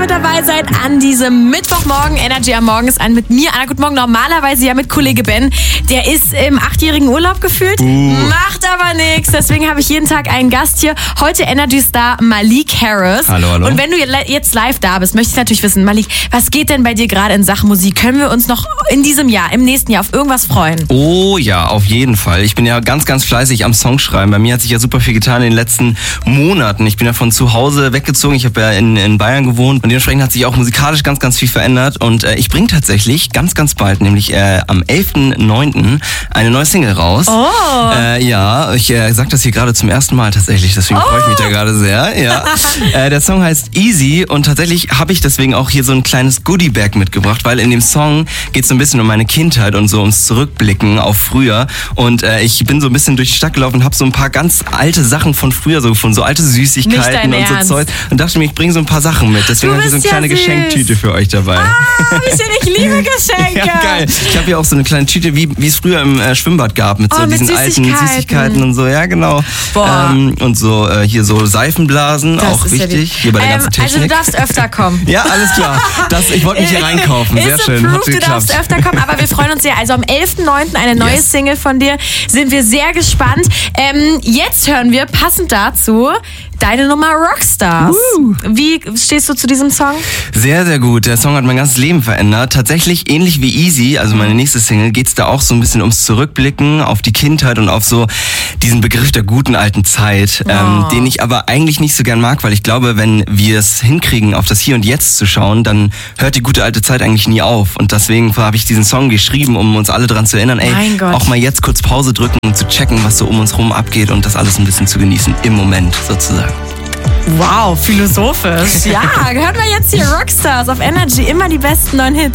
mit dabei seid an diesem Mittwochmorgen. Energy am Morgen ist an mit mir. Anna, guten Morgen. Normalerweise ja mit Kollege Ben. Der ist im 8-jährigen Urlaub gefühlt. Macht aber nichts. Deswegen habe ich jeden Tag einen Gast hier. Heute Energy-Star Malik Harris. Hallo, hallo. Und wenn du jetzt live da bist, möchte ich natürlich wissen, Malik, was geht denn bei dir gerade in Sachen Musik? Können wir uns noch in diesem Jahr, im nächsten Jahr auf irgendwas freuen? Oh ja, auf jeden Fall. Ich bin ja ganz, ganz fleißig am Songschreiben. Bei mir hat sich ja super viel getan in den letzten Monaten. Ich bin ja von zu Hause weggezogen. Ich habe ja in Bayern gewohnt und dementsprechend hat sich auch musikalisch ganz, ganz viel verändert. Und ich bringe tatsächlich ganz, ganz bald, nämlich am 11.09. eine neue Single raus. Oh. Ja, ich sag das hier gerade zum ersten Mal tatsächlich, deswegen freue ich mich da gerade sehr. Ja. Der Song heißt Easy und tatsächlich habe ich deswegen auch hier so ein kleines Goodie-Bag mitgebracht, weil in dem Song geht es so ein bisschen um meine Kindheit und so ums Zurückblicken auf früher. Und ich bin so ein bisschen durch die Stadt gelaufen und habe so ein paar ganz alte Sachen von früher so gefunden, so alte Süßigkeiten und so Zeug. Und dachte mir, ich bringe so ein paar Sachen mit. Deswegen habe ich so eine kleine Geschenktüte für euch dabei. Wie schön, ich liebe Geschenke. Ja, geil. Ich habe hier auch so eine kleine Tüte, wie es früher im Schwimmbad gab, mit so diesen alten Süßigkeiten und so. Ja, genau. Und so hier so Seifenblasen, das auch wichtig. Hier bei der ganzen Technik. Also du darfst öfter kommen. Ja, alles klar. Ich wollte mich hier reinkaufen. Sehr schön. Du darfst öfter kommen, aber wir freuen uns sehr. Also am 11.09. eine neue Single von dir. Sind wir sehr gespannt. Jetzt hören wir passend dazu deine Nummer Rockstars. Wie stehst du zu diesem Song? Sehr, sehr gut. Der Song hat mein ganzes Leben verändert. Tatsächlich ähnlich wie Easy, also meine nächste Single, geht's da auch so ein bisschen ums Zurückblicken auf die Kindheit und auf so diesen Begriff der guten alten Zeit, den ich aber eigentlich nicht so gern mag, weil ich glaube, wenn wir es hinkriegen, auf das Hier und Jetzt zu schauen, dann hört die gute alte Zeit eigentlich nie auf. Und deswegen habe ich diesen Song geschrieben, um uns alle daran zu erinnern, auch mal jetzt kurz Pause drücken und zu checken, was so um uns rum abgeht und das alles ein bisschen zu genießen, im Moment sozusagen. Wow, philosophisch. Ja, hören wir jetzt hier Rockstars auf Energy, immer die besten neuen Hits.